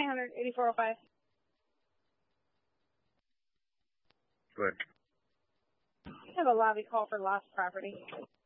900 8405. Go ahead. I have a lobby call for lost property.